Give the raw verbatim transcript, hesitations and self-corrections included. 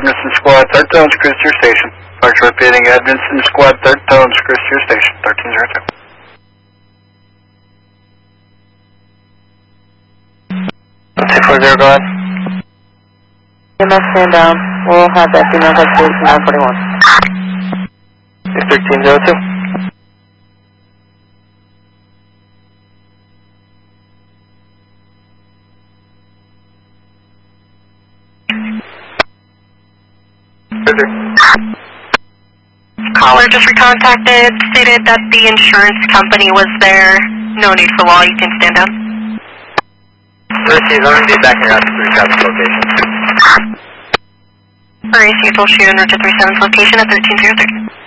Edmondson Squad, third tones, cruise to your station. Departure repeating, Edmondson Squad, third tones, cruise to your station, thirteen zero two. two four zero, go ahead. You must stand down. We'll have that female code nine forty-one. It's thirteen zero two. Caller just recontacted, stated that the insurance company was there. No need for wall, you can stand down. Receive, I'm going to be back here at the three seven's location. For A C, we'll shoot in Richard three seven's location at thirteen zero three.